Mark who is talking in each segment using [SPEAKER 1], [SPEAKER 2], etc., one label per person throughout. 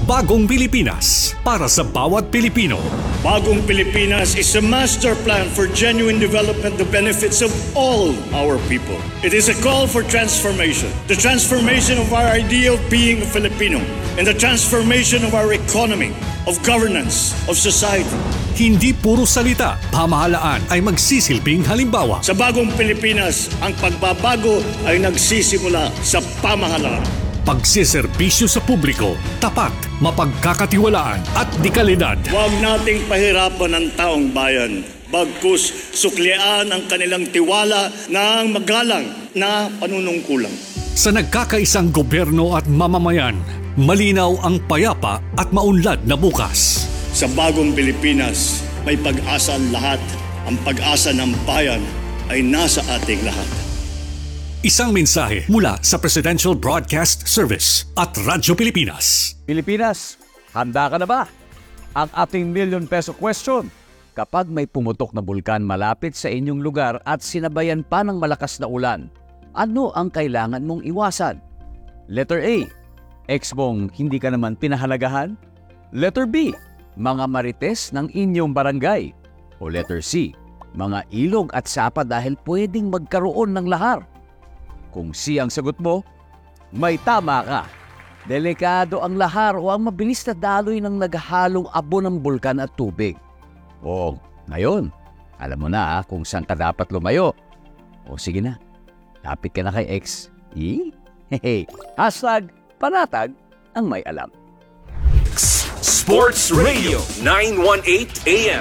[SPEAKER 1] Bagong Pilipinas para sa bawat Pilipino.
[SPEAKER 2] Bagong Pilipinas is a master plan for genuine development that benefits of all our people. It is a call for transformation. The transformation of our idea of being a Filipino and the transformation of our economy, of governance, of society.
[SPEAKER 1] Hindi puro salita, pamahalaan ay magsisilbing halimbawa.
[SPEAKER 2] Sa Bagong Pilipinas, ang pagbabago ay nagsisimula sa pamahalaan.
[SPEAKER 1] Pagsiservisyo sa publiko, tapat, mapagkakatiwalaan at dekalidad.
[SPEAKER 2] Huwag nating pahirapan ang taong bayan. Bagkus suklian ang kanilang tiwala ng magalang na panunungkulan.
[SPEAKER 1] Sa nagkakaisang gobyerno at mamamayan, malinaw ang payapa at maunlad na bukas.
[SPEAKER 2] Sa Bagong Pilipinas, may pag-asa ang lahat. Ang pag-asa ng bayan ay nasa ating lahat.
[SPEAKER 1] Isang mensahe mula sa Presidential Broadcast Service at Radyo Pilipinas.
[SPEAKER 3] Pilipinas, handa ka na ba? Ang ating million peso question. Kapag may pumutok na bulkan malapit sa inyong lugar at sinabayan pa ng malakas na ulan, ano ang kailangan mong iwasan? Letter A, ex mong hindi ka naman pinahalagahan? Letter B, mga marites ng inyong barangay? O letter C, mga ilog at sapa dahil pwedeng magkaroon ng lahar? Kung C ang sagot mo, may tama ka. Delikado ang lahar o ang mabilis na daloy ng naghahalong abo ng bulkan at tubig. O, ngayon, alam mo na kung saan ka dapat lumayo. O sige na, lapit ka na kay X. Hashtag panatag ang may alam.
[SPEAKER 1] Sports Radio 918 AM.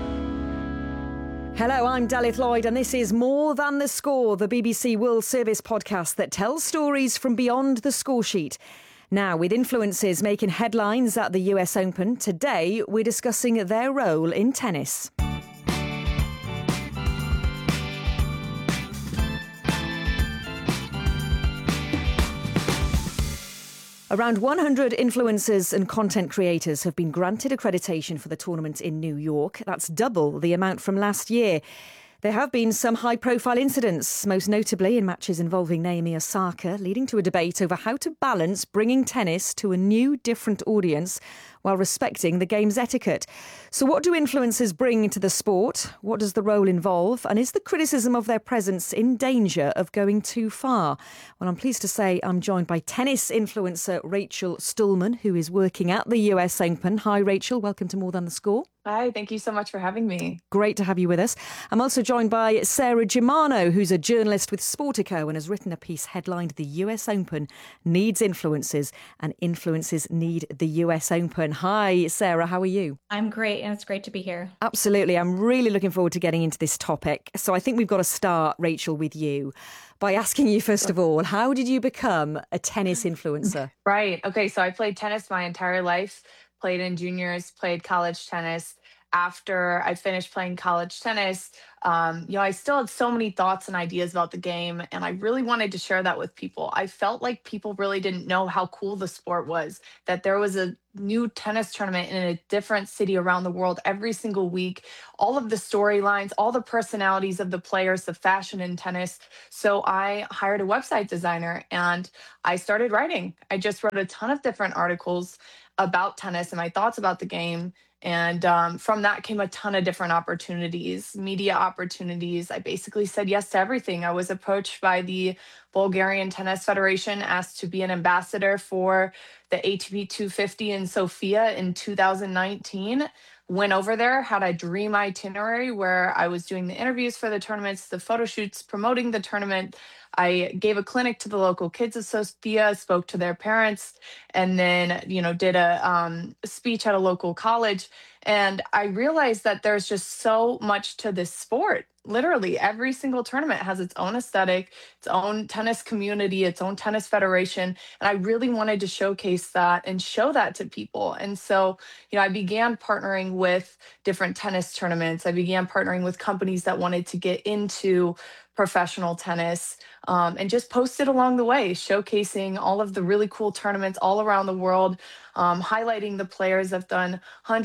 [SPEAKER 4] Hello, I'm Dalit Lloyd, and this is More Than the Score, the BBC World Service podcast that tells stories from beyond the score sheet. Now, with influencers making headlines at the US Open, today we're discussing their role in tennis. Around 100 influencers and content creators have been granted accreditation for the tournament in New York. That's double the amount from last year. There have been some high-profile incidents, most notably in matches involving Naomi Osaka, leading to a debate over how to balance bringing tennis to a new, different audience while respecting the game's etiquette. So what do influencers bring to the sport? What does the role involve? And is the criticism of their presence in danger of going too far? Well, I'm pleased to say I'm joined by tennis influencer Rachel Stulman, who is working at the US Open. Hi, Rachel. Welcome to More Than the Score.
[SPEAKER 5] Hi, thank you so much for having me.
[SPEAKER 4] Great to have you with us. I'm also joined by Sarah Germano, who's a journalist with Sportico and has written a piece headlined "The US Open Needs Influencers and Influencers Need the US Open." Hi, Sarah, how are you?
[SPEAKER 6] I'm great, and it's great to be here.
[SPEAKER 4] Absolutely. I'm really looking forward to getting into this topic. So I think we've got to start, Rachel, with you by asking you, first of all, how did you become a tennis influencer?
[SPEAKER 5] Right. Okay, so I played tennis my entire life. Played in juniors, played college tennis. After I finished playing college tennis, I still had so many thoughts and ideas about the game, and I really wanted to share that with people. I felt like people really didn't know how cool the sport was, that there was a new tennis tournament in a different city around the world every single week, all of the storylines, all the personalities of the players, the fashion in tennis. So I hired a website designer and I started writing. I just wrote a ton of different articles about tennis and my thoughts about the game. And from that came a ton of different opportunities, media opportunities. I basically said yes to everything. I was approached by the Bulgarian Tennis Federation, asked to be an ambassador for the ATP 250 in Sofia in 2019. Went over there, had a dream itinerary where I was doing the interviews for the tournaments, the photo shoots, promoting the tournament. I gave a clinic to the local kids of Sofia, spoke to their parents, and then, did a speech at a local college. And I realized that there's just so much to this sport. Literally, every single tournament has its own aesthetic, its own tennis community, its own tennis federation. And I really wanted to showcase that and show that to people. And so, I began partnering with different tennis tournaments. I began partnering with companies that wanted to get into professional tennis, and just posted along the way, showcasing all of the really cool tournaments all around the world, highlighting the players. I've done hundreds of press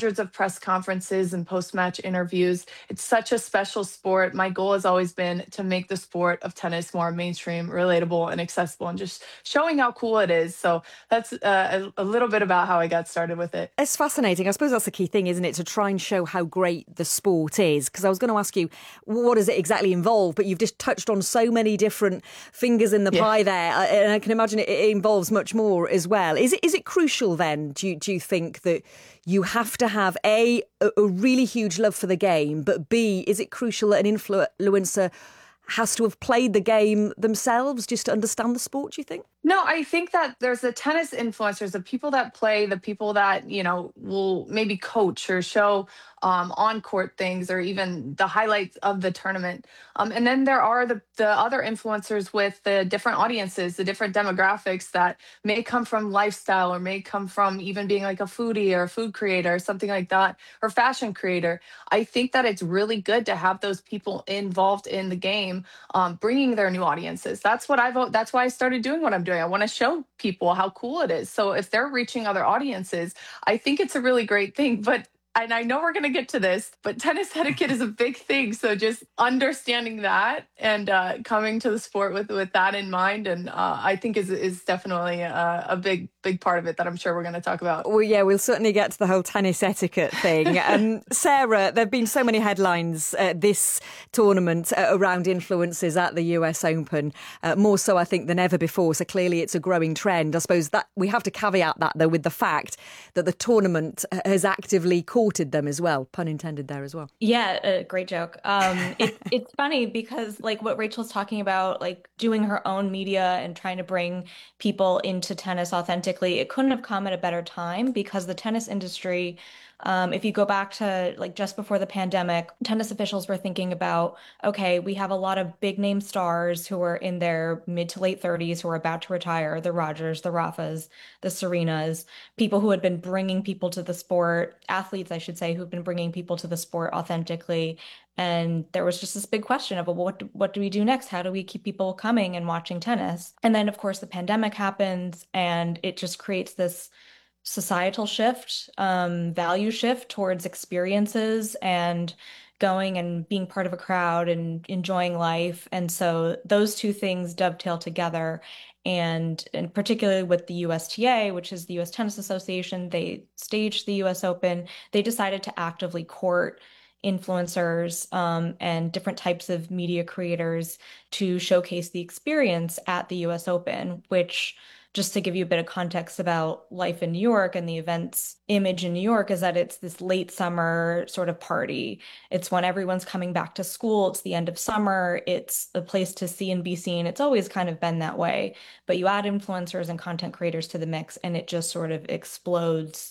[SPEAKER 5] press conferences and post-match interviews. It's such a special sport. My goal has always been to make the sport of tennis more mainstream, relatable, and accessible, and just showing how cool it is. So that's a little bit about how I got started with it.
[SPEAKER 4] It's fascinating. I suppose that's the key thing, isn't it? To try and show how great the sport is. Because I was going to ask you, what does it exactly involve? But you've just touched on so many different fingers in the pie there. And I can imagine it involves much more as well. Is it crucial then, do you think, that you have to have a really huge love for the game, but B, is it crucial that an influencer has to have played the game themselves just to understand the sport, do you think?
[SPEAKER 5] No, I think that there's the tennis influencers, the people that play, the people that, will maybe coach or show on court things or even the highlights of the tournament. And then there are the other influencers with the different audiences, the different demographics that may come from lifestyle or may come from even being like a foodie or a food creator or something like that, or fashion creator. I think that it's really good to have those people involved in the game, bringing their new audiences. That's why I started doing what I'm doing. I want to show people how cool it is. So if they're reaching other audiences, I think it's a really great thing. And I know we're going to get to this, but tennis etiquette is a big thing. So just understanding that and coming to the sport with that in mind, and I think is definitely a big part of it that I'm sure we're going to talk about.
[SPEAKER 4] Well, yeah, we'll certainly get to the whole tennis etiquette thing. Sarah, there have been so many headlines this tournament around influences at the US Open, more so I think than ever before. So clearly it's a growing trend. I suppose that we have to caveat that though with the fact that the tournament has actively courted them as well, pun intended there as well.
[SPEAKER 6] Yeah, great joke. It's funny because like what Rachel's talking about, like doing her own media and trying to bring people into tennis authentically, it couldn't have come at a better time because the tennis industry, if you go back to like just before the pandemic, tennis officials were thinking about, okay, we have a lot of big name stars who are in their mid to late 30s who are about to retire, the Rogers, the Rafas, the Serenas, people who had been bringing people to the sport, athletes, I should say, who've been bringing people to the sport authentically. And there was just this big question of, well, what do we do next? How do we keep people coming and watching tennis? And then, of course, the pandemic happens and it just creates this societal shift, value shift towards experiences and going and being part of a crowd and enjoying life. And so those two things dovetail together. And particularly with the USTA, which is the US Tennis Association, they staged the US Open. They decided to actively court influencers and different types of media creators to showcase the experience at the US Open, which, just to give you a bit of context about life in New York and the event's image in New York, is that it's this late summer sort of party. It's when everyone's coming back to school. It's the end of summer. It's a place to see and be seen. It's always kind of been that way. But you add influencers and content creators to the mix, and it just sort of explodes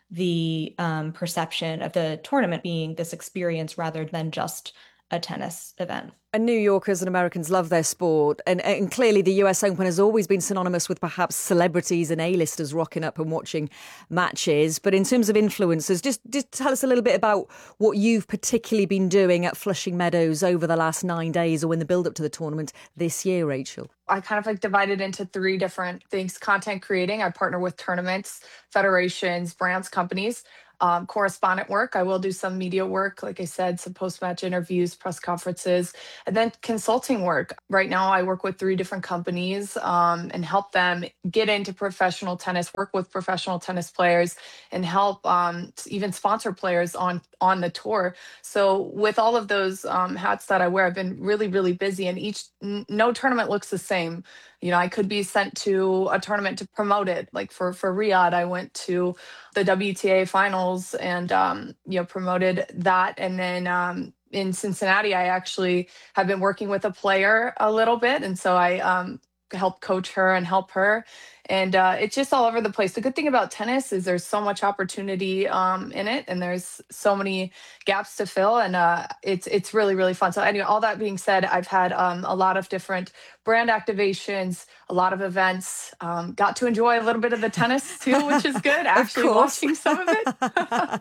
[SPEAKER 6] the perception of the tournament being this experience rather than just a tennis event.
[SPEAKER 4] And New Yorkers and Americans love their sport. And clearly the US Open has always been synonymous with perhaps celebrities and A-listers rocking up and watching matches. But in terms of influencers, just tell us a little bit about what you've particularly been doing at Flushing Meadows over the last 9 days or in the build-up to the tournament this year, Rachel.
[SPEAKER 5] I kind of like divided into 3 different things. Content creating, I partner with tournaments, federations, brands, companies. Correspondent work, I will do some media work, like I said, some post-match interviews, press conferences, and then consulting work. Right now, I work with 3 different companies and help them get into professional tennis, work with professional tennis players, and help even sponsor players on the tour. So with all of those hats that I wear, I've been really, really busy, and no tournament looks the same. I could be sent to a tournament to promote it. Like for Riyadh, I went to the WTA finals and, promoted that. And then in Cincinnati, I actually have been working with a player a little bit. And so I help coach her and help her. And it's just all over the place. The good thing about tennis is there's so much opportunity in it, and there's so many gaps to fill, and it's really, really fun. So anyway, all that being said, I've had a lot of different brand activations, a lot of events, got to enjoy a little bit of the tennis too, which is good, actually watching some of it.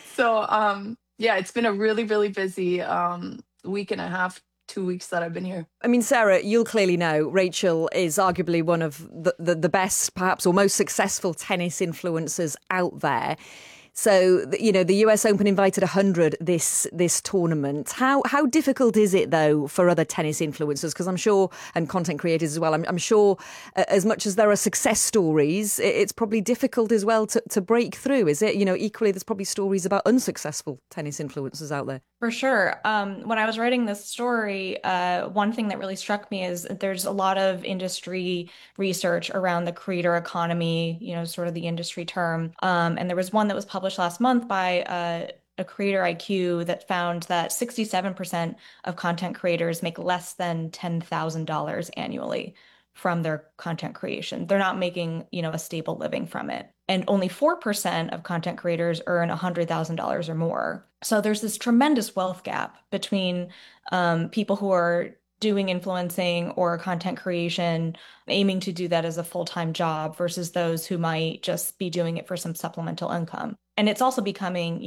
[SPEAKER 5] So yeah, it's been a really, really busy week and a half, 2 weeks that I've been here.
[SPEAKER 4] I mean, Sarah, you'll clearly know Rachel is arguably one of the best, perhaps, or most successful tennis influencers out there. So, the US Open invited 100 this tournament. How difficult is it, though, for other tennis influencers? Because I'm sure, and content creators as well, I'm sure as much as there are success stories, it's probably difficult as well to break through, is it? Equally, there's probably stories about unsuccessful tennis influencers out there.
[SPEAKER 6] For sure. When I was writing this story, one thing that really struck me is there's a lot of industry research around the creator economy, sort of the industry term. And there was one that was published last month by a Creator IQ that found that 67% of content creators make less than $10,000 annually from their content creation. They're not making, a stable living from it. And only 4% of content creators earn $100,000 or more. So there's this tremendous wealth gap between people who are doing influencing or content creation, aiming to do that as a full-time job versus those who might just be doing it for some supplemental income. And it's also becoming,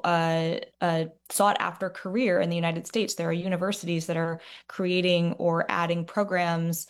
[SPEAKER 6] a sought-after career in the United States. There are universities that are creating or adding programs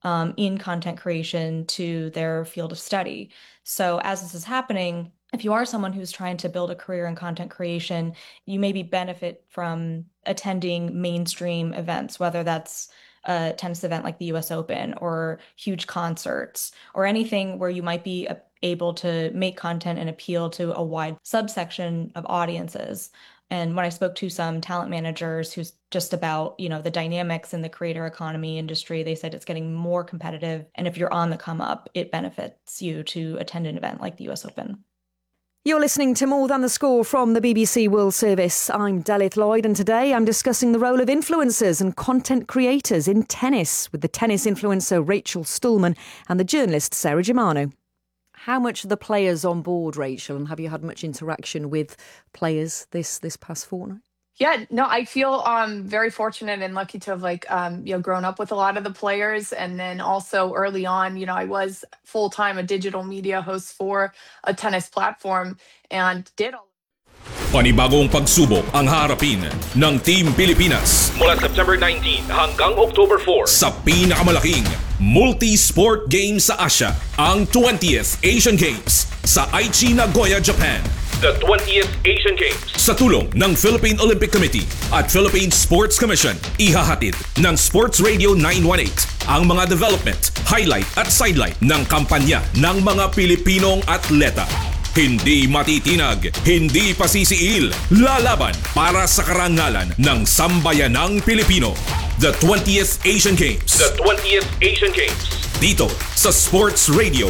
[SPEAKER 6] in content creation to their field of study. So as this is happening, if you are someone who's trying to build a career in content creation, you maybe benefit from attending mainstream events, whether that's a tennis event like the US Open or huge concerts or anything where you might be able to make content and appeal to a wide subsection of audiences. And when I spoke to some talent managers who's just about, the dynamics in the creator economy industry, they said it's getting more competitive. And if you're on the come up, it benefits you to attend an event like the US Open.
[SPEAKER 4] You're listening to More Than the Score from the BBC World Service. I'm Delith Lloyd, and today I'm discussing the role of influencers and content creators in tennis with the tennis influencer Rachel Stulman and the journalist Sarah Germano. How much are the players on board, Rachel, and have you had much interaction with players this past fortnight?
[SPEAKER 5] Yeah, no, I feel very fortunate and lucky to have grown up with a lot of the players. And then also early on, I was full-time a digital media host for a tennis platform and did all.
[SPEAKER 7] Panibagong pagsubok ang harapin ng Team Pilipinas mula September 19 hanggang October 4 sa pinakamalaking multi-sport game sa Asia, ang 20th Asian Games sa Aichi, Nagoya, Japan. The 20th Asian Games sa tulong ng Philippine Olympic Committee at Philippine Sports Commission, ihahatid ng Sports Radio 918 ang mga development, highlight at sidelight ng kampanya ng mga Pilipinong atleta. Hindi matitinag, hindi pasisiil, lalaban para sa karangalan ng sambayanang Pilipino. The 20th Asian Games. The 20th Asian Games. Dito sa Sports Radio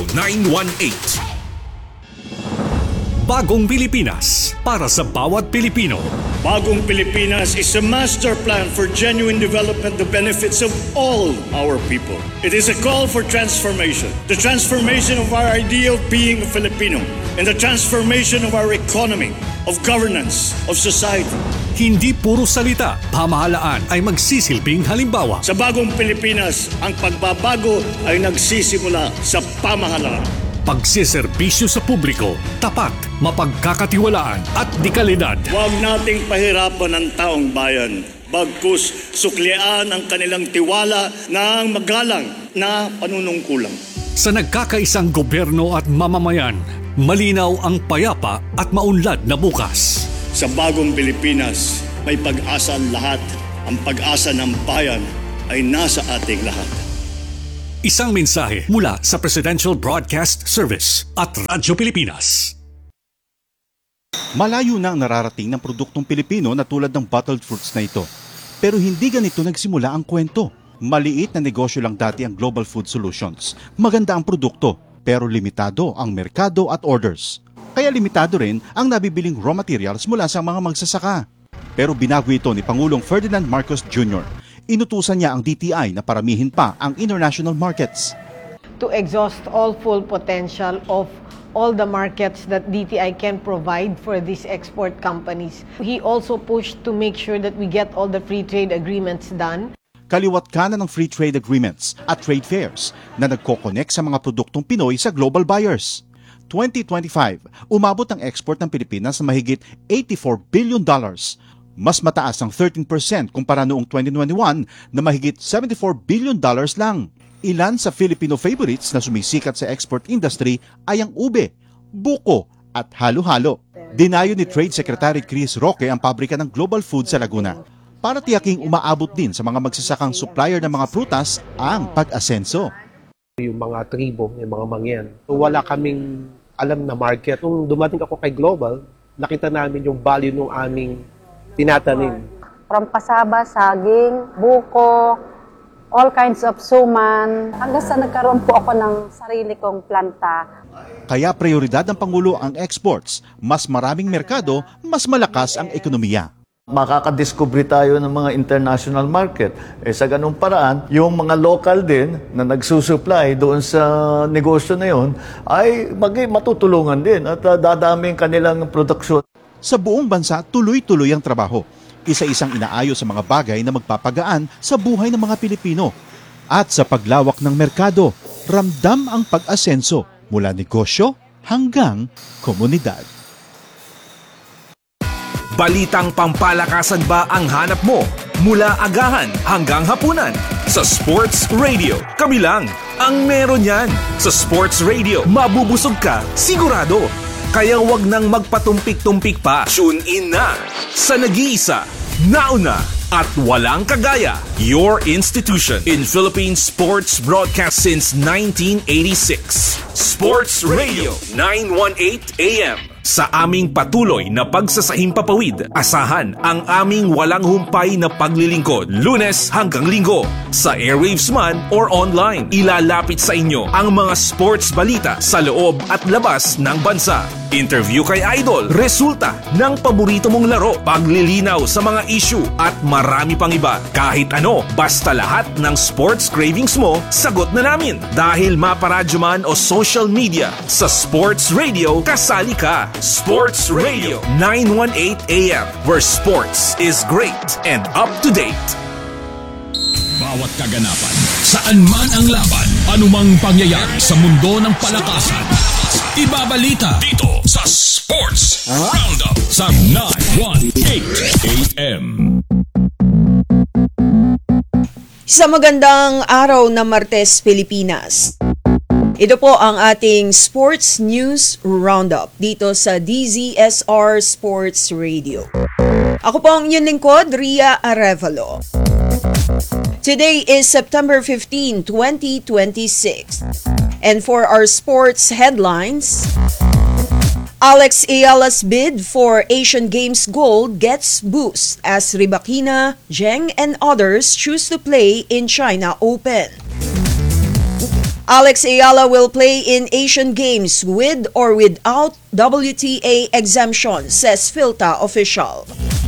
[SPEAKER 7] 918.
[SPEAKER 1] Bagong Pilipinas para sa bawat Pilipino.
[SPEAKER 2] Bagong Pilipinas is a master plan for genuine development that benefits of all our people. It is a call for transformation. The transformation of our idea of being a Filipino and the transformation of our economy, of governance, of society.
[SPEAKER 1] Hindi puro salita, pamahalaan ay magsisilbing halimbawa.
[SPEAKER 2] Sa Bagong Pilipinas, ang pagbabago ay nagsisimula sa pamahalaan.
[SPEAKER 1] Pagsiserbisyo sa publiko, tapat, mapagkakatiwalaan at dekalidad.
[SPEAKER 2] Huwag nating pahirapan ang taong bayan. Bagkus suklian ang kanilang tiwala ng magalang na panunungkulan.
[SPEAKER 1] Sa nagkakaisang gobyerno at mamamayan, malinaw ang payapa at maunlad na bukas.
[SPEAKER 2] Sa Bagong Pilipinas, may pag-asa ang lahat. Ang pag-asa ng bayan ay nasa ating lahat.
[SPEAKER 1] Isang mensahe mula sa Presidential Broadcast Service at Radyo Pilipinas.
[SPEAKER 8] Malayo na ang nararating ng produktong Pilipino na tulad ng bottled fruits na ito. Pero hindi ganito nagsimula ang kwento. Maliit na negosyo lang dati ang Global Food Solutions. Maganda ang produkto, pero limitado ang merkado at orders. Kaya limitado rin ang nabibiling raw materials mula sa mga magsasaka. Pero binago ito ni Pangulong Ferdinand Marcos Jr. Inutusan niya ang DTI na paramihin pa ang international markets.
[SPEAKER 9] To exhaust all full potential of all the markets that DTI can provide for these export companies. He also pushed to make sure that we get all the free trade agreements done.
[SPEAKER 8] Kaliwat kanan ng free trade agreements at trade fairs na nagko-connect sa mga produktong Pinoy sa global buyers. 2025, umabot ang export ng Pilipinas na mahigit $84 billion. Mas mataas ang 13% kumpara noong 2021 na mahigit $74 billion lang. Ilan sa Filipino favorites na sumisikat sa export industry ay ang ube, buko at halo-halo. Dinayo ni Trade Secretary Chris Roque ang pabrika ng Global Food sa Laguna para tiyaking umaabot din sa mga magsasakang supplier ng mga prutas ang pag-asenso.
[SPEAKER 10] Yung mga tribo, yung mga mangyan. So, wala kaming alam na market. Nung dumating ako kay Global, nakita namin yung value ng aming tinatanim.
[SPEAKER 11] From pasaba, saging, buko, all kinds of suman. Hanggang sa nagkaroon po ako ng sarili kong planta.
[SPEAKER 8] Kaya prioridad ng Pangulo ang exports. Mas maraming merkado, mas malakas ang ekonomiya.
[SPEAKER 12] Makakadiscover tayo ng mga international market. Sa ganung paraan, yung mga local din na nagsusupply doon sa negosyo na yun ay matutulungan din at dadami kanilang produksyon.
[SPEAKER 8] Sa buong bansa, tuloy-tuloy ang trabaho. Isa-isang inaayos sa mga bagay na magpapagaan sa buhay ng mga Pilipino. At sa paglawak ng merkado, ramdam ang pag-asenso mula negosyo hanggang komunidad.
[SPEAKER 7] Balitang pampalakasan ba ang hanap mo? Mula agahan hanggang hapunan. Sa Sports Radio, kami lang ang meron yan. Sa Sports Radio, mabubusog ka, sigurado. Kaya wag nang magpatumpik-tumpik pa. Tune in na sa nag-iisa, nauna, at walang kagaya. Your institution in Philippine sports broadcast since 1986. Sports Radio 918 AM. Sa aming patuloy na pagsasahimpapawid, asahan ang aming walang humpay na paglilingkod, Lunes hanggang Linggo. Sa airwaves man or online, ilalapit sa inyo ang mga sports balita sa loob at labas ng bansa. Interview kay Idol, resulta ng paborito mong laro, paglilinaw sa mga issue at marami pang iba. Kahit ano, basta lahat ng sports cravings mo, sagot na namin. Dahil maparadyo man o social media, sa Sports Radio, kasali ka. Sports Radio 918 AM, where sports is great and up to date.
[SPEAKER 13] Bawat kaganapan, saan man ang laban, anumang pangyayari sa mundo ng palakasan, ibabalita dito sa Sports Roundup sa 918 AM.
[SPEAKER 14] Isang magandang araw na Martes, Pilipinas. Ito po ang ating Sports News Roundup dito sa DZSR Sports Radio. Ako po ang inyong lingkod, Ria Arevalo. Today is September 15, 2026. And for our sports headlines, Alex Ayala's bid for Asian Games gold gets boost as Rybakina, Zheng, and others choose to play in China Open. Alex Ayala will play in Asian Games with or without WTA exemption, says Philta official.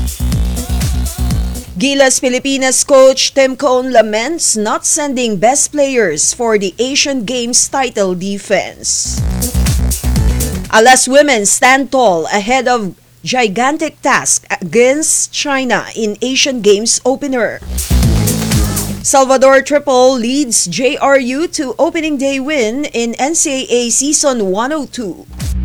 [SPEAKER 14] Gilas Pilipinas coach Tim Cone laments not sending best players for the Asian Games title defense. Alas women stand tall ahead of gigantic task against China in Asian Games opener. Salvador Triple leads JRU to opening day win in NCAA Season 102.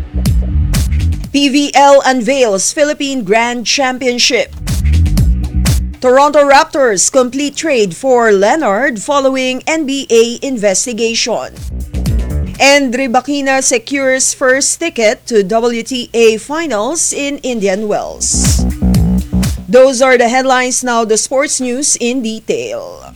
[SPEAKER 14] PVL unveils Philippine Grand Championship. Toronto Raptors complete trade for Leonard following NBA investigation. And Rybakina secures first ticket to WTA Finals in Indian Wells. Those are the headlines. Now the sports news in detail.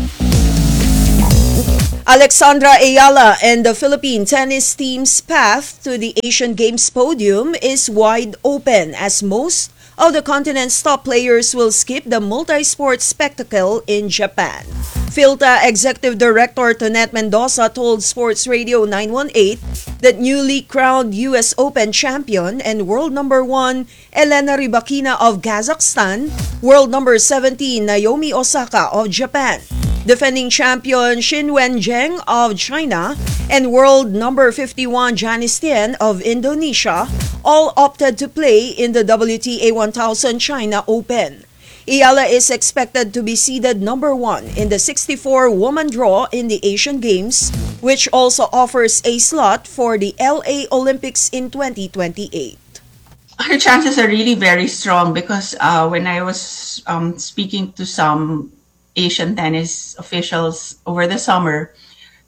[SPEAKER 14] Alexandra Ayala and the Philippine tennis team's path to the Asian Games podium is wide open as most of the continent's top players will skip the multi-sport spectacle in Japan. Philta Executive Director Tonette Mendoza told Sports Radio 918 that newly crowned U.S. Open champion and world number 1 Elena Rybakina of Kazakhstan, world number 17 Naomi Osaka of Japan, defending champion Xinwen Zheng of China, and world number 51 Janice Tien of Indonesia all opted to play in the WTA 1000 China Open. Ayala is expected to be seeded number 1 in the 64-woman draw in the Asian Games, which also offers a slot for the LA Olympics in 2028.
[SPEAKER 15] Her chances are really very strong because when I was speaking to some Asian tennis officials over the summer,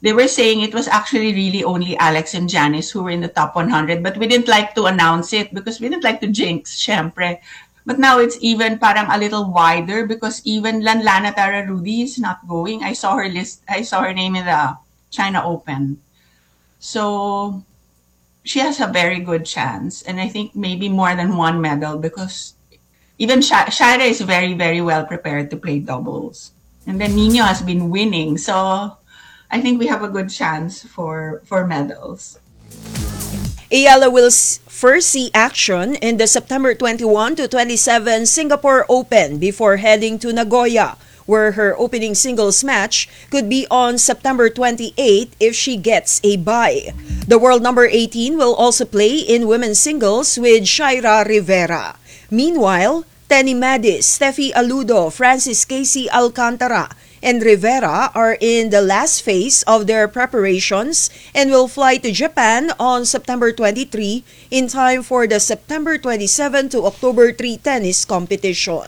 [SPEAKER 15] they were saying it was actually really only Alex and Janice who were in the top 100, but we didn't like to announce it because we didn't like to jinx, syempre. But now it's even parang a little wider because even Lanlana Tararudi is not going. I saw her name in the China Open. So she has a very good chance, and I think maybe more than one medal because even Shaira is very, very well prepared to play doubles. And then Nino has been winning, so I think we have a good chance for medals.
[SPEAKER 14] Ayala will first see action in the September 21 to 27 Singapore Open before heading to Nagoya, where her opening singles match could be on September 28 if she gets a bye. The world number 18 will also play in women's singles with Shaira Rivera. Meanwhile, Tenny Madis, Steffi Aludo, Francis Casey Alcantara, and Rivera are in the last phase of their preparations and will fly to Japan on September 23 in time for the September 27 to October 3 tennis competition.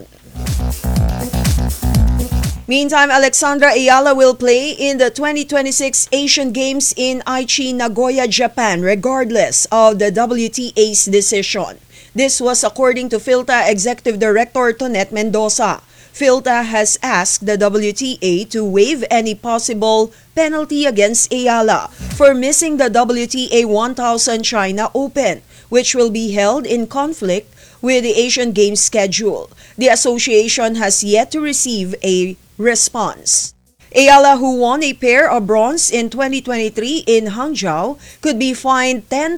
[SPEAKER 14] Meantime, Alexandra Ayala will play in the 2026 Asian Games in Aichi, Nagoya, Japan, regardless of the WTA's decision. This was according to PhilTA Executive Director Tonette Mendoza. PhilTA has asked the WTA to waive any possible penalty against Ayala for missing the WTA 1000 China Open, which will be held in conflict with the Asian Games schedule. The association has yet to receive a response. Ayala, who won a pair of bronze in 2023 in Hangzhou, could be fined $10,000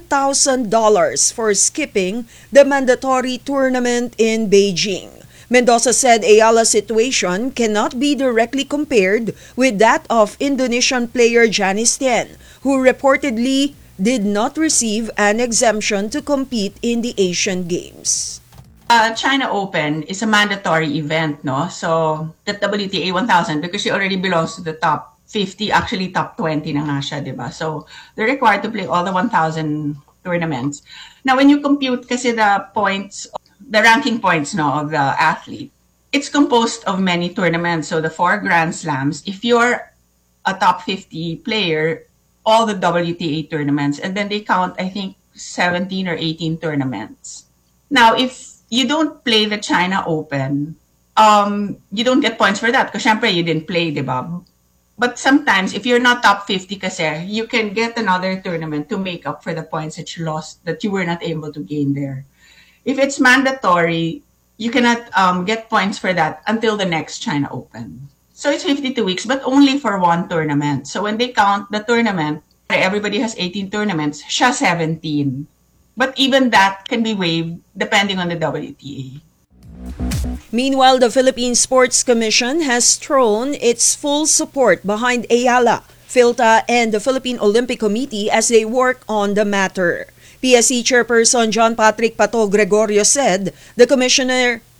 [SPEAKER 14] for skipping the mandatory tournament in Beijing. Mendoza said Ayala's situation cannot be directly compared with that of Indonesian player Janice Tien, who reportedly did not receive an exemption to compete in the Asian Games.
[SPEAKER 15] China Open is a mandatory event, no? So the WTA 1000, because she already belongs to the top 50, actually top 20 na nga siya, diba? So they're required to play all the 1000 tournaments. Now, when you compute kasi the points, the ranking points, no, of the athlete, it's composed of many tournaments. So the 4 Grand Slams, if you're a top 50 player, all the WTA tournaments, and then they count, I think, 17 or 18 tournaments. Now, if you don't play the China Open, you don't get points for that because syempre you didn't play, diba? But sometimes, if you're not top 50 kasi, you can get another tournament to make up for the points that you lost, that you were not able to gain there. If it's mandatory, you cannot get points for that until the next China Open. So it's 52 weeks, but only for one tournament. So when they count the tournament, everybody has 18 tournaments, siya 17. But even that can be waived depending on the WTA.
[SPEAKER 14] Meanwhile, the Philippine Sports Commission has thrown its full support behind Ayala, PhilTA, and the Philippine Olympic Committee as they work on the matter. PSC Chairperson John Patrick Pato Gregorio said the commission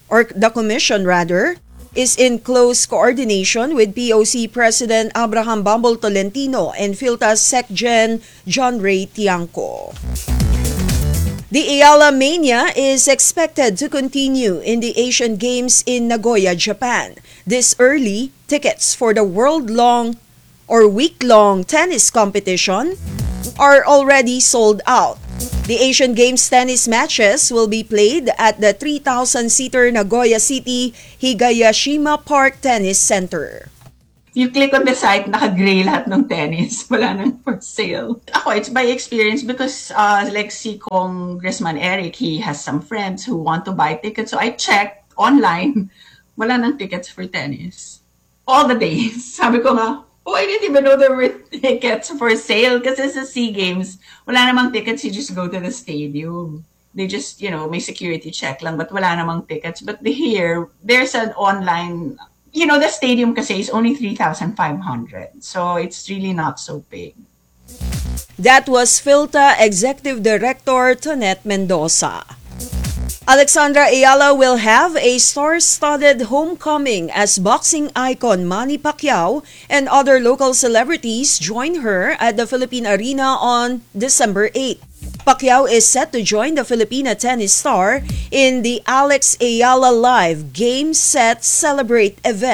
[SPEAKER 14] is in close coordination with POC President Abraham Bambol Tolentino and PhilTA's SecGen John Ray Tiangco. The Ayala Mania is expected to continue in the Asian Games in Nagoya, Japan. This early, tickets for the week-long tennis competition are already sold out. The Asian Games tennis matches will be played at the 3,000-seater Nagoya City Higayashima Park Tennis Center.
[SPEAKER 15] You click on the site, naka-gray lahat ng tennis. Wala nang for sale. Ako, it's by experience because like si Congressman Eric, he has some friends who want to buy tickets. So I checked online, wala nang tickets for tennis. All the days. Sabi ko nga, I didn't even know there were tickets for sale kasi sa SEA Games, wala namang tickets. You just go to the stadium. They just, may security check lang, but wala namang tickets. But here, there's an online... the stadium kasi is only 3,500. So it's really not so big.
[SPEAKER 14] That was PhilTA Executive Director Tonette Mendoza. Alexandra Ayala will have a star-studded homecoming as boxing icon Manny Pacquiao and other local celebrities join her at the Philippine Arena on December 8. Pacquiao is set to join the Filipina tennis star in the Alex Ayala Live Game Set Celebrate event,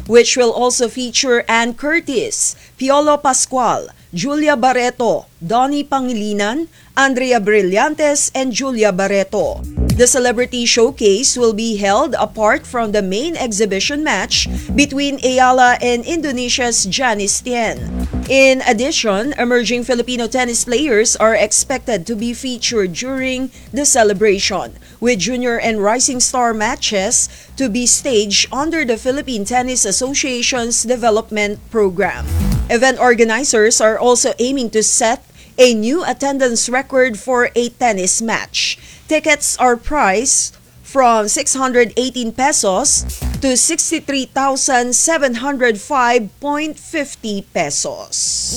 [SPEAKER 14] which will also feature Ann Curtis, Piolo Pascual, Julia Barreto, Donnie Pangilinan, Andrea Brillantes, and Julia Barreto. The celebrity showcase will be held apart from the main exhibition match between Ayala and Indonesia's Janice Tien. In addition, emerging Filipino tennis players are expected to be featured during the celebration, with junior and rising star matches to be staged under the Philippine Tennis Association's development program. Event organizers are also aiming to set a new attendance record for a tennis match. Tickets are priced from 618 pesos to 63,705.50 pesos.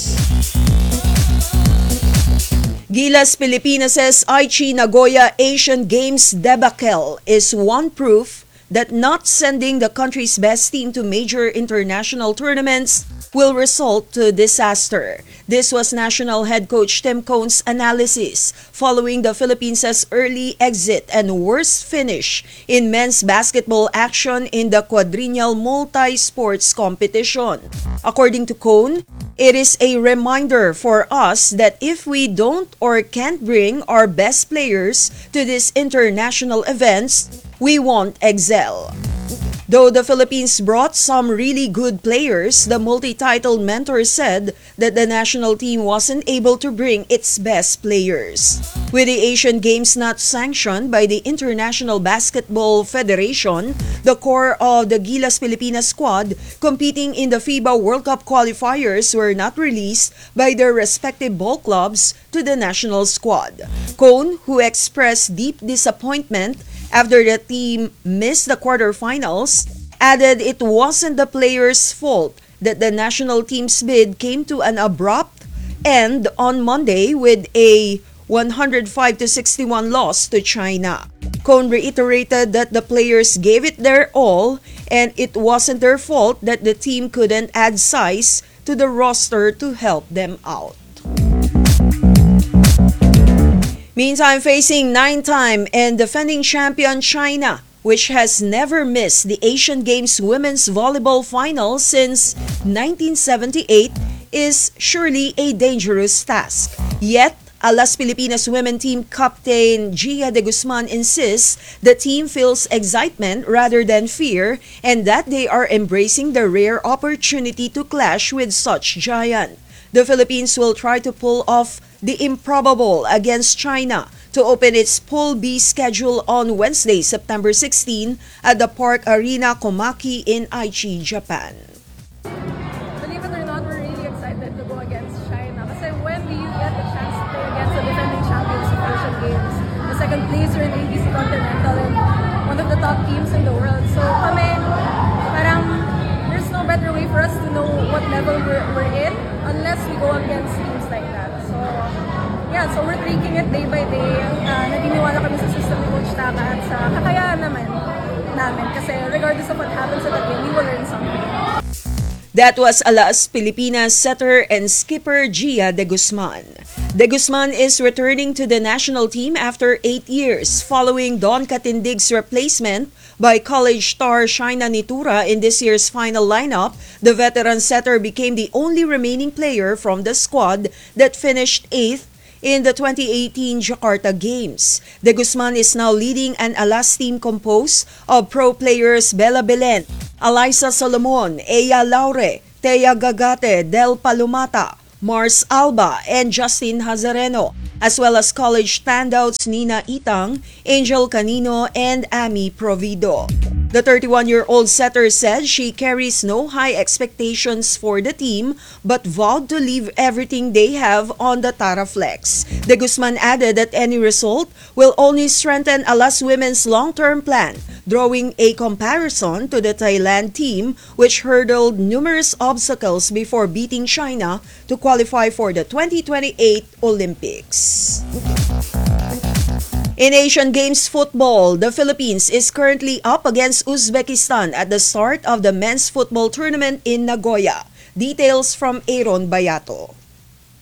[SPEAKER 14] Gilas Pilipinas' Aichi Nagoya Asian Games debacle is one proof that not sending the country's best team to major international tournaments will result to disaster. This was national head coach Tim Cone's analysis following the Philippines' early exit and worst finish in men's basketball action in the quadrennial multi-sports competition. According to Cone, it is a reminder for us that if we don't or can't bring our best players to these international events, we won't excel. Though the Philippines brought some really good players, the multi-titled mentor said that the national team wasn't able to bring its best players. With the Asian Games not sanctioned by the International Basketball Federation, the core of the Gilas Pilipinas squad competing in the FIBA World Cup qualifiers were not released by their respective ball clubs to the national squad. Cone, who expressed deep disappointment after the team missed the quarterfinals, added it wasn't the players' fault that the national team's bid came to an abrupt end on Monday with a 105-61 loss to China. Cone reiterated that the players gave it their all and it wasn't their fault that the team couldn't add size to the roster to help them out. Meantime, facing 9-time and defending champion China, which has never missed the Asian Games Women's Volleyball Final since 1978, is surely a dangerous task. Yet, Alas Pilipinas women team captain Gia de Guzman insists the team feels excitement rather than fear and that they are embracing the rare opportunity to clash with such giant. The Philippines will try to pull off the improbable against China to open its Pool B schedule on Wednesday, September 16 at the Park Arena Komaki in Aichi, Japan.
[SPEAKER 16] Believe it or not, we're really excited to go against China. Kasi when do you get the chance to play against the defending champions of Asian Games, the second placer in ABC Continental and one of the top teams in the world. So kami, parang there's no better way for us to know what level we're in unless we go against teams like that. So we're taking it day by day. Naniniwala kami sa system ni Coach Taka at sa kakayaan namin kasi regardless of what happens at the game, we will learn something.
[SPEAKER 14] That was Alas Pilipinas setter and skipper Gia de Guzman. De Guzman is returning to the national team after 8 years following Don Catindig's replacement by college star Shaina Nitura in this year's final lineup. The veteran setter became the only remaining player from the squad that finished 8th in the 2018 Jakarta Games. De Guzman is now leading an Alas team composed of pro players Bella Belen, Alyssa Solomon, Ea Laure, Thea Gagate, Del Palumata, Mars Alba, and Justin Hazareno, as well as college standouts Nina Itang, Angel Canino, and Ami Provido. The 31-year-old setter said she carries no high expectations for the team but vowed to leave everything they have on the Taraflex. De Guzman added that any result will only strengthen Alas women's long-term plan, drawing a comparison to the Thailand team which hurdled numerous obstacles before beating China to qualify for the 2028 Olympics. In Asian Games football, the Philippines is currently up against Uzbekistan at the start of the men's football tournament in Nagoya. Details from Aaron Bayato.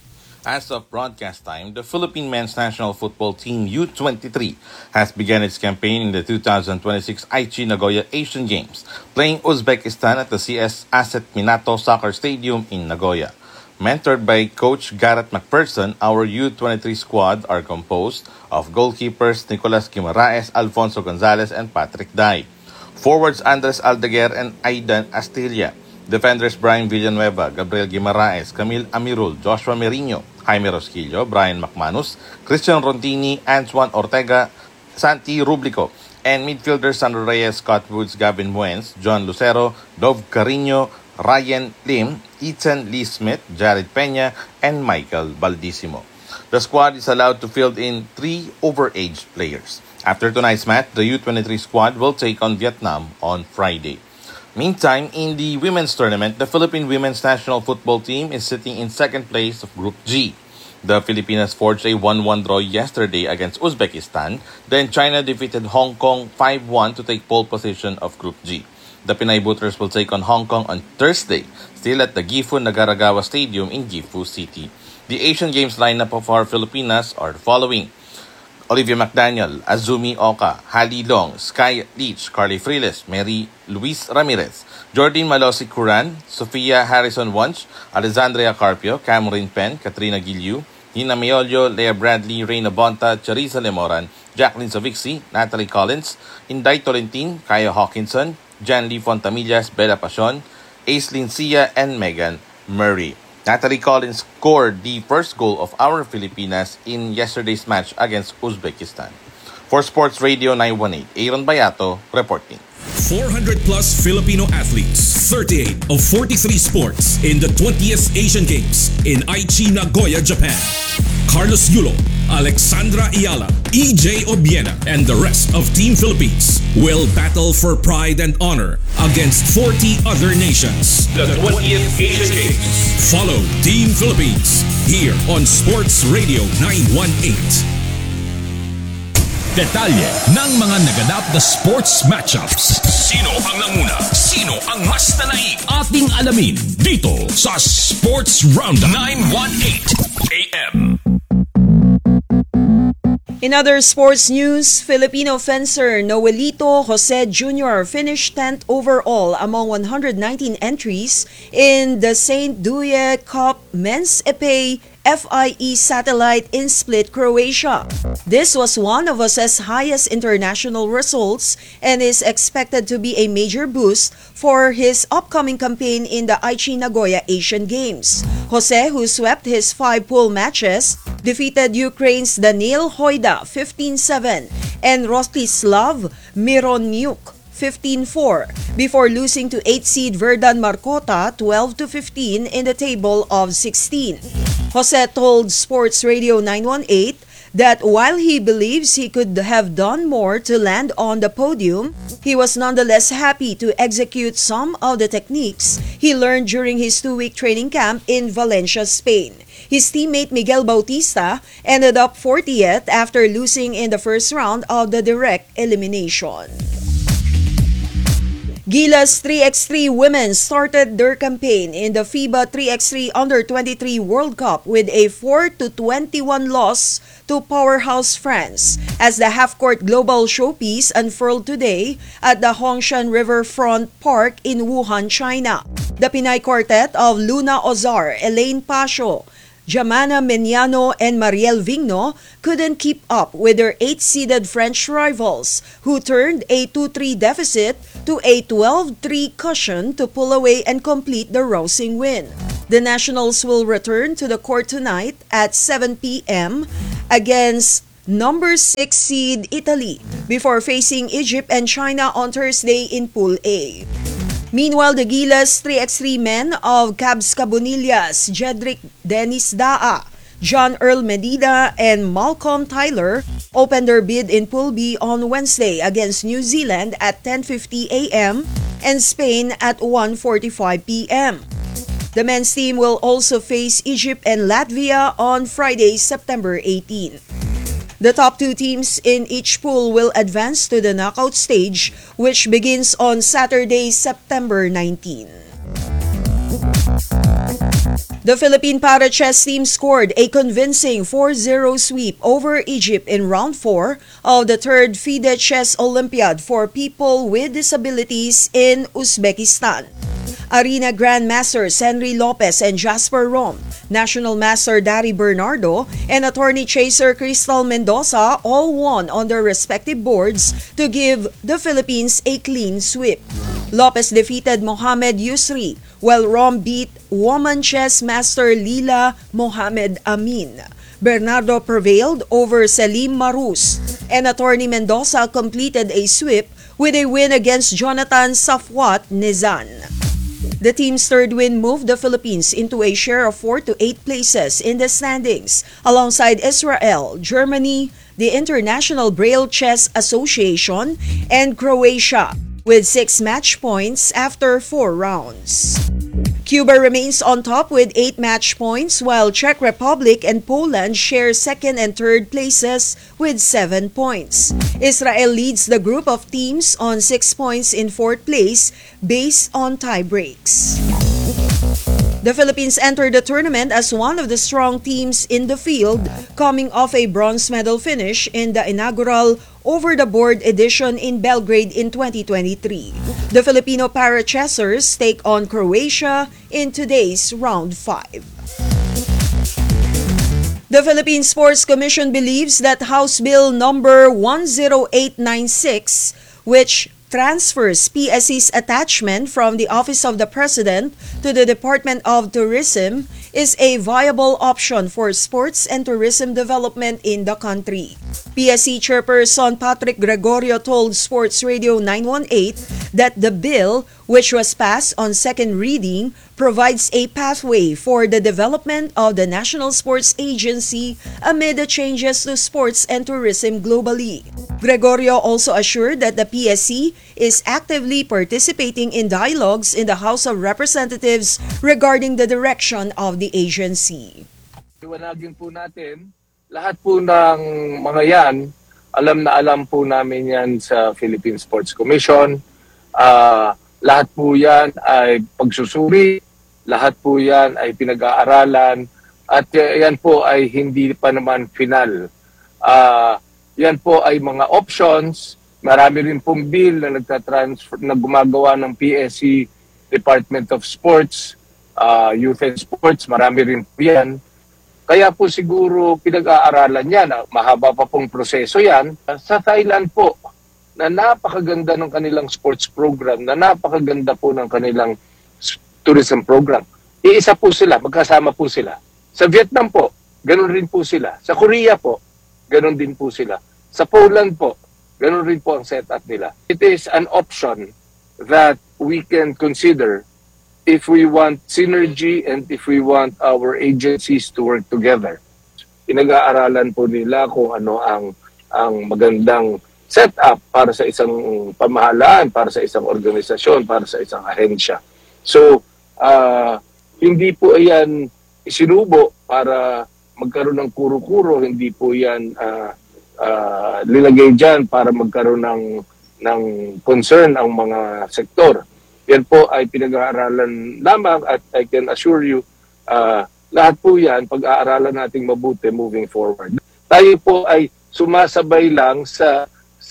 [SPEAKER 17] As of broadcast time, the Philippine men's national football team U23 has begun its campaign in the 2026 Aichi Nagoya Asian Games, playing Uzbekistan at the CS Asset Minato Soccer Stadium in Nagoya. Mentored by Coach Garrett McPherson, our U23 squad are composed of goalkeepers Nicolas Guimaraes, Alfonso Gonzalez, and Patrick Dai. Forwards Andres Aldeguer and Aidan Astilla. Defenders Brian Villanueva, Gabriel Guimaraes, Camille Amirul, Joshua Merino, Jaime Rosquillo, Brian McManus, Christian Rontini, Antoine Ortega, Santi Rublico, and midfielders Sandro Reyes, Scott Woods, Gavin Muenz, John Lucero, Dov Carino, Ryan Lim, Ethan Lee Smith, Jared Peña, and Michael Baldissimo. The squad is allowed to field in 3 overage players. After tonight's match, the U23 squad will take on Vietnam on Friday. Meantime, in the women's tournament, the Philippine women's national football team is sitting in second place of Group G. The Filipinas forged a 1-1 draw yesterday against Uzbekistan. Then China defeated Hong Kong 5-1 to take pole position of Group G. The Pinay Booters will take on Hong Kong on Thursday, still at the Gifu Nagaragawa Stadium in Gifu City. The Asian Games lineup of our Filipinas are the following: Olivia McDaniel, Azumi Oka, Hali Long, Sky Leach, Carly Friles, Mary Luis Ramirez, Jordan Malosi Curan, Sofia Harrison Wunsch, Alexandria Carpio, Cameron Penn, Katrina Giliu, Nina Meolio, Lea Bradley, Reyna Bonta, Charissa Lemoran, Jacqueline Savixi, Natalie Collins, Inday Tolentin, Kaya Hawkinson, Jan Lee Fontamillas, Bella Pasion, Aislinn Sia, and Megan Murray. Natalie Collins scored the first goal of our Filipinas in yesterday's match against Uzbekistan. For Sports Radio 918, Aaron Bayato reporting.
[SPEAKER 13] 400 plus Filipino athletes, 38 of 43 sports in the 20th Asian Games in Aichi, Nagoya, Japan. Carlos Yulo, Alexandra Ayala, EJ Obiena, and the rest of Team Philippines will battle for pride and honor against 40 other nations.
[SPEAKER 7] The 20th Asian Games.
[SPEAKER 13] Follow Team Philippines here on Sports Radio 918. Detalye ng mga naganap na sports matchups. Sino ang nanguna? Sino ang mas nanaig? Ating alamin dito sa Sports Roundup 918 AM.
[SPEAKER 14] In other sports news, Filipino fencer Noelito Jose Jr. finished 10th overall among 119 entries in the St. Duye Cup Men's Epee FIE Satellite in Split, Croatia. This was one of Jose's highest international results and is expected to be a major boost for his upcoming campaign in the Aichi Nagoya Asian Games. Jose, who swept his 5 pool matches, defeated Ukraine's Daniil Hoida 15-7 and Rostislav Mironiuk 15-4 before losing to 8 seed Verdan Marcota 12-15 in the table of 16. Jose told Sports Radio 918 that while he believes he could have done more to land on the podium, he was nonetheless happy to execute some of the techniques he learned during his 2-week training camp in Valencia, Spain. His teammate Miguel Bautista ended up 40th after losing in the first round of the direct elimination. Gilas 3x3 women started their campaign in the FIBA 3x3 Under-23 World Cup with a 4-21 loss to powerhouse France as the half-court global showpiece unfurled today at the Hongshan Riverfront Park in Wuhan, China. The Pinay quartet of Luna Ozar, Elaine Pasio, Jamana Meniano and Mariel Vigno couldn't keep up with their 8-seeded French rivals, who turned a 2-3 deficit to a 12-3 cushion to pull away and complete the rousing win. The Nationals will return to the court tonight at 7 p.m. against number 6 seed Italy before facing Egypt and China on Thursday in Pool A. Meanwhile, the Gilas 3x3 men of Cabs Cabonillas, Jedrick Dennis Daa, John Earl Medina, and Malcolm Tyler opened their bid in Pool B on Wednesday against New Zealand at 10:50 a.m. and Spain at 1:45 p.m. The men's team will also face Egypt and Latvia on Friday, September 18. The top 2 teams in each pool will advance to the knockout stage, which begins on Saturday, September 19. The Philippine Para Chess team scored a convincing 4-0 sweep over Egypt in round 4 of the 3rd FIDE Chess Olympiad for people with disabilities in Uzbekistan. Arena Grandmasters Henry Lopez and Jasper Rom, National Master Dari Bernardo, and Attorney Chaser Crystal Mendoza all won on their respective boards to give the Philippines a clean sweep. Lopez defeated Mohamed Yusri, while Rom beat woman chess master Lila Mohamed Amin. Bernardo prevailed over Selim Marous, and Attorney Mendoza completed a sweep with a win against Jonathan Safwat Nizan. The team's third win moved the Philippines into a share of 4 to 8 places in the standings, alongside Israel, Germany, the International Braille Chess Association, and Croatia, with 6 match points after 4 rounds. Cuba remains on top with 8 match points, while Czech Republic and Poland share second and third places with 7 points. Israel leads the group of teams on 6 points in fourth place based on tie breaks. The Philippines entered the tournament as one of the strong teams in the field, coming off a bronze medal finish in the inaugural over-the-board edition in Belgrade in 2023. The Filipino Parachessers take on Croatia in today's round 5. The Philippine Sports Commission believes that House Bill number 10896, which transfers PSC's attachment from the Office of the President to the Department of Tourism, is a viable option for sports and tourism development in the country. PSC Chairperson Patrick Gregorio told Sports Radio 918 that the bill, which was passed on second reading, provides a pathway for the development of the National Sports Agency amid the changes to sports and tourism globally. Gregorio also assured that the PSC is actively participating in dialogues in the House of Representatives regarding the direction of the agency.
[SPEAKER 18] Iwanagin po natin, lahat po ng mga yan, alam po namin yan sa Philippine Sports Commission. Lahat po yan ay pagsusuri, lahat po yan ay pinag-aaralan, at yan po ay hindi pa naman final. Yan po ay mga options. Marami rin pong bill na nagtatransfer, na gumagawa ng PSC Department of Sports, Youth and Sports, marami rin po yan. Kaya po siguro pinag-aaralan yan, mahaba pa pong proseso yan. Sa Thailand po, na napakaganda ng kanilang sports program, na napakaganda po ng kanilang tourism program. Iisa po sila, magkasama po sila. Sa Vietnam po, ganun rin po sila. Sa Korea po, ganun din po sila. Sa Poland po, ganun rin po ang setup nila. It is an option that we can consider if we want synergy and if we want our agencies to work together. Pinag-aaralan po nila kung ano ang magandang setup para sa isang pamahalaan, para sa isang organisasyon, para sa isang ahensya. So, hindi po yan isinubo para magkaroon ng kuro-kuro, hindi po yan linagay dyan para magkaroon ng concern ang mga sektor. Yan po ay pinag-aaralan lamang, at I can assure you, lahat po yan pag-aaralan nating mabuti moving forward. Tayo po ay sumasabay lang sa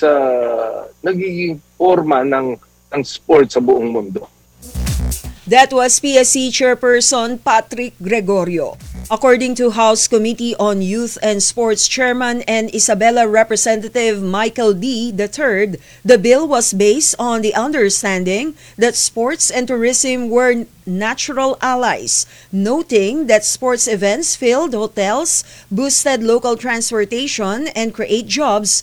[SPEAKER 18] nagiging forma ng sport sa buong mundo.
[SPEAKER 14] That was PSC Chairperson Patrick Gregorio. According to House Committee on Youth and Sports Chairman and Isabela Representative Michael D. III, the bill was based on the understanding that sports and tourism were natural allies, noting that sports events filled hotels, boosted local transportation, and create jobs